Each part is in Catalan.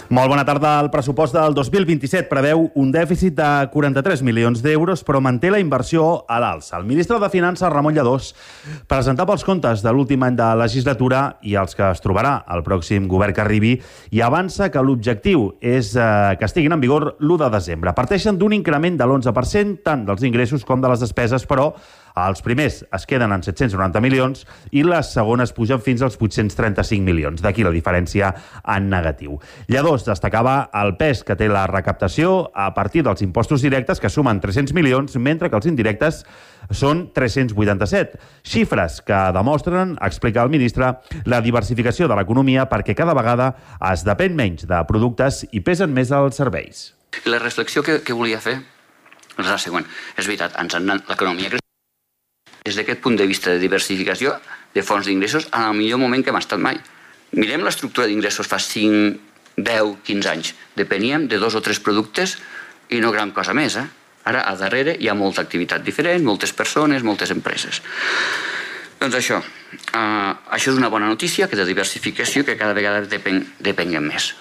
Molt bona tarda. El pressupost del 2027 preveu un dèficit de 43 milions d'euros, però manté la inversió a l'alça. El ministre de Finances, Ramon Lladós, presentava els comptes de l'últim any de legislatura i els que es trobarà el pròxim govern que arribi, i avança que l'objectiu és que estiguin en vigor l'1 de desembre. Parteixen d'un increment de l'11%, tant dels ingressos com de les despeses, però els primers es queden en 790 milions i les segones pugen fins als 835 milions. D'aquí la diferència en negatiu. Lladós destacava el pes que té la recaptació a partir dels impostos directes, que sumen 300 milions, mentre que els indirectes són 387. Xifres que demostren, explica el ministre, la diversificació de l'economia perquè cada vegada es depèn menys de productes i pesen més els serveis. La reflexió que volia fer és la següent. És veritat, l'economia creix. Des d'aquest punt de vista de diversificació de fonts d'ingressos, en el millor moment que hem estat mai. Mirem l'estructura d'ingressos fa 5, 10, 15 anys. Depeníem de 2 o 3 productes i no gran cosa més. Ara, a darrere, hi ha molta activitat diferent, moltes persones, moltes empreses. Doncs això és una bona notícia, que de diversificació, que cada vegada depenguem més.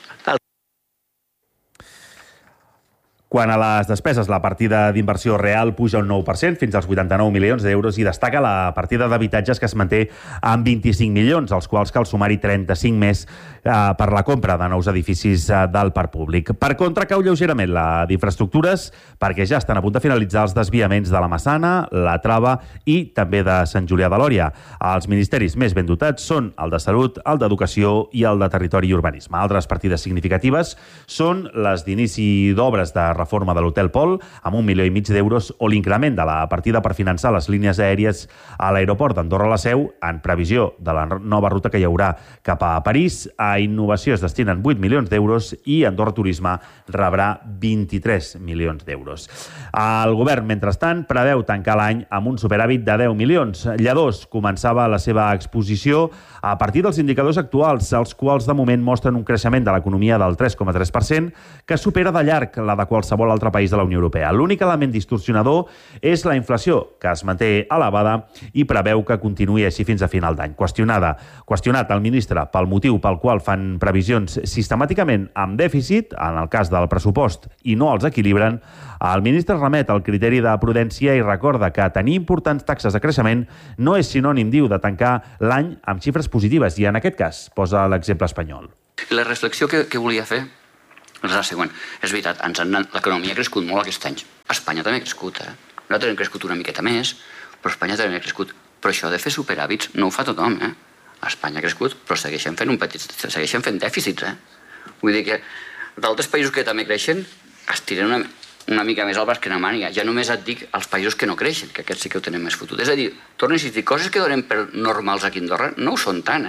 Quan a les despeses, la partida d'inversió real puja un 9%, fins als 89 milions d'euros, i destaca la partida d'habitatges, que es manté amb 25 milions, als quals cal sumar-hi 35 més per la compra de nous edificis del parc públic. Per contra, cau lleugerament la d'infraestructures, perquè ja estan a punt de finalitzar els desviaments de la Massana, la Trava i també de Sant Julià de Lòria. Els ministeris més ben dotats són el de Salut, el d'Educació i el de Territori i Urbanisme. Altres partides significatives són les d'inici d'obres de reforma de l'Hotel Pol, amb 1,5 milions d'euros, o l'increment de la partida per finançar les línies aèries a l'aeroport d'Andorra-la Seu, en previsió de la nova ruta que hi haurà cap a París. A innovació es destinen 8 milions d'euros i Andorra Turisme rebrà 23 milions d'euros. El govern, mentrestant, preveu tancar l'any amb un superàvit de 10 milions. Lladós començava la seva exposició a partir dels indicadors actuals, els quals de moment mostren un creixement de l'economia del 3,3%, que supera de llarg la de qualsevol altre país de la Unió Europea. L'únic element distorsionador és la inflació, que es manté elevada i preveu que continuï així fins a final d'any. Qüestionat el ministre pel motiu pel qual fan previsions sistemàticament amb dèficit, en el cas del pressupost, i no els equilibren, el ministre remet al criteri de prudència i recorda que tenir importants taxes de creixement no és sinònim, diu, de tancar l'any amb xifres positives, i en aquest cas posa l'exemple espanyol. La reflexió que volia fer és la següent. És veritat, l'economia ha crescut molt aquest any. Espanya també ha crescut. Nosaltres hem crescut una miqueta més, però Espanya també ha crescut. Però això de fer superàvits no ho fa tothom. Espanya ha crescut, però segueixen fent dèficits. Vull dir que d'altres països que també creixen es tiren una mica més al braç que una màniga. Ja només et dic els països que no creixen, que aquests sí que ho tenen més fotut. És a dir, torno a insistir, coses que donem per normals aquí a Andorra no ho són tant,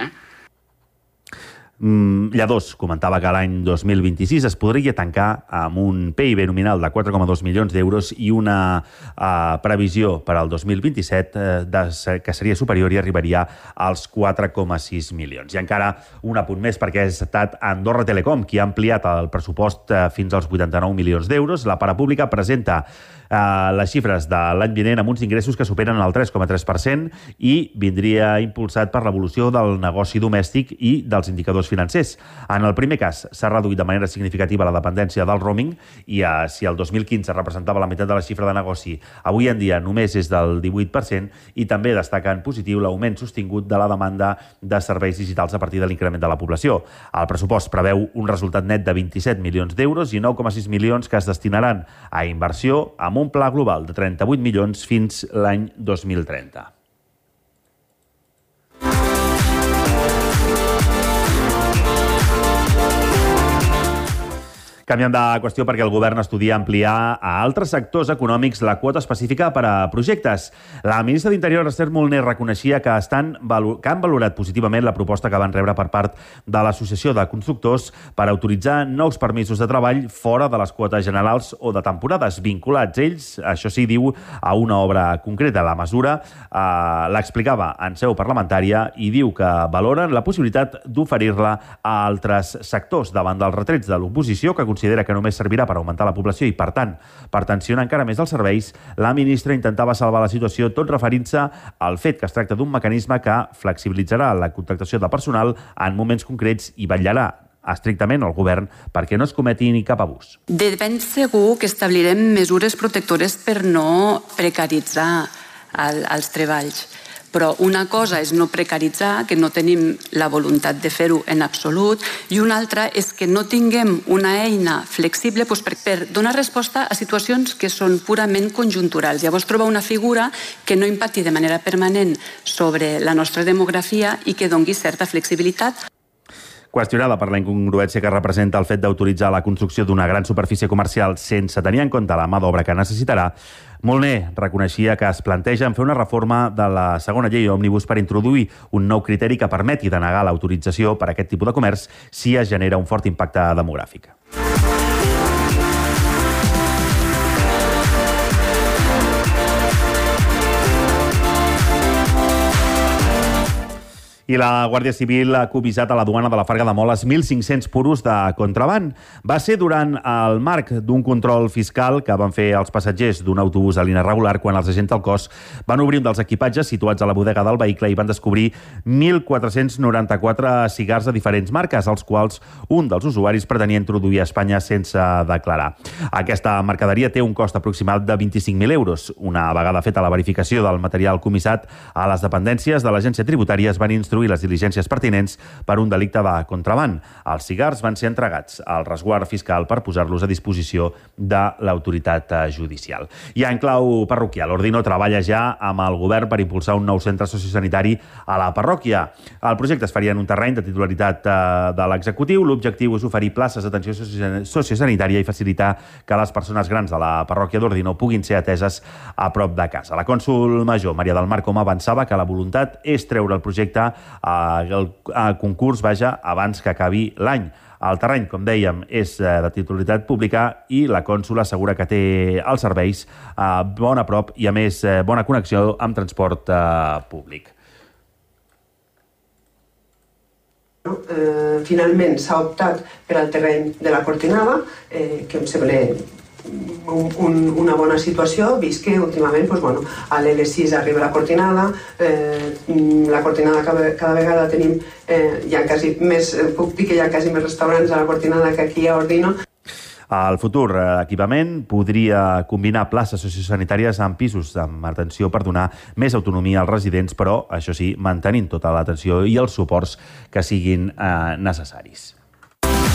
Lladós comentava que l'any 2026 es podria tancar amb un PIB nominal de 4,2 milions d'euros i una previsió per al 2027 que seria superior i arribaria als 4,6 milions. I encara un apunt més, perquè ha estat Andorra Telecom qui ha ampliat el pressupost fins als 89 milions d'euros. La Parapública presenta les xifres de l'any vinent amb uns ingressos que superen el 3,3% i vindria impulsat per l'evolució del negoci domèstic i dels indicadors financers. En el primer cas, s'ha reduït de manera significativa la dependència del roaming i si el 2015 representava la meitat de la xifra de negoci, avui en dia només és del 18%, i també destaca en positiu l'augment sostingut de la demanda de serveis digitals a partir de l'increment de la població. El pressupost preveu un resultat net de 27 milions d'euros i 9,6 milions que es destinaran a inversió amb un pla global de 38 milions fins l'any 2030. Canviant de qüestió, perquè el govern estudia ampliar a altres sectors econòmics la quota específica per a projectes. La ministra d'Interior, Esther Moliner, reconeixia que han valorat positivament la proposta que van rebre per part de l'Associació de Constructors per autoritzar nous permisos de treball fora de les quotes generals o de temporades, vinculats ells, això sí, diu, a una obra concreta. La mesura l'explicava en seu parlamentària i diu que valoren la possibilitat d'oferir-la a altres sectors davant dels retrets de l'oposició, que considera que només servirà per augmentar la població i, per tant, per tensionar encara més els serveis. La ministra intentava salvar la situació tot referint-se al fet que es tracta d'un mecanisme que flexibilitzarà la contractació de personal en moments concrets i vetllarà estrictament el govern perquè no es cometi ni cap abús. De ben segur que establirem mesures protectores per no precaritzar els treballs. Però una cosa és no precaritzar, que no tenim la voluntat de fer-ho en absolut, i una altra és que no tinguem una eina flexible per donar resposta a situacions que són purament conjunturals. Llavors trobar una figura que no impacti de manera permanent sobre la nostra demografia i que doni certa flexibilitat. Qüestionada per la incongruència que representa el fet d'autoritzar la construcció d'una gran superfície comercial sense tenir en compte la mà d'obra que necessitarà, Molner reconeixia que es plantegen fer una reforma de la segona llei òmnibus per introduir un nou criteri que permeti denegar l'autorització per a aquest tipus de comerç si es genera un fort impacte demogràfic. I la Guàrdia Civil ha cobissat a la duana de la Farga de Moles 1.500 puros de contraban. Va ser durant el marc d'un control fiscal que van fer els passatgers d'un autobús a línia regular quan els agents del cos van obrir un dels equipatges situats a la bodega del vehicle i van descobrir 1.494 cigars de diferents marques, els quals un dels usuaris pretenia introduir a Espanya sense declarar. Aquesta mercaderia té un cost aproximat de 25.000 euros. Una vegada feta la verificació del material comissat a les dependències de l'agència tributària es van instruir les diligències pertinents per un delicte de contraban. Els cigars van ser entregats al resguard fiscal per posar-los a disposició de l'autoritat judicial. I en clau parroquial, Ordino treballa ja amb el govern per impulsar un nou centre sociosanitari a la parròquia. El projecte es faria en un terreny de titularitat de l'executiu. L'objectiu és oferir places d'atenció sociosanitària i facilitar que les persones grans de la parròquia d'Ordino puguin ser ateses a prop de casa. La cònsol major, Maria del Mar Coma, avançava que la voluntat és treure el projecte al concurs abans que acabi l'any. El terreny, com dèiem, és de titularitat pública i la cònsula assegura que té els serveis bon a prop i, a més, bona connexió amb transport públic. Finalment s'ha optat per al terreny de la Cortinada, que em sembla una bona situació, vist que últimament a l'L6 arriba la Cortinada, cada vegada tenim, puc dir que hi ha quasi més restaurants a la Cortinada que aquí a Ordino. El futur equipament podria combinar places sociosanitàries amb pisos amb atenció per donar més autonomia als residents, però, això sí, mantenint tota l'atenció i els suports que siguin necessaris.